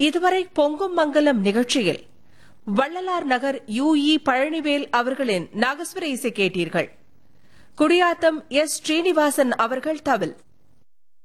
இதுவரை பொங்கும் மங்கலம் நிகழ்ச்சியில் வள்ளலார் நகர் யு.இ. பழனிவேல் அவர்களின் நாகஸ்வர இசை கேட்டீர்கள். குடியாத்தம் எஸ். ஸ்ரீனிவாசன் அவர்கள் தவில்.